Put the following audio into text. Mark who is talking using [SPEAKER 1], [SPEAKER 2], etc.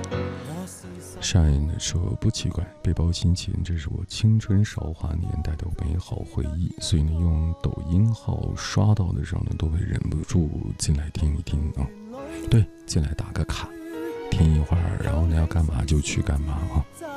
[SPEAKER 1] Shine 说不奇怪，背包心情，这是我青春韶华年代的美好回忆，所以呢，用抖音号刷到的时候呢，都会忍不住进来听一听啊。对，进来打个卡，听一会儿，然后呢要干嘛就去干嘛啊。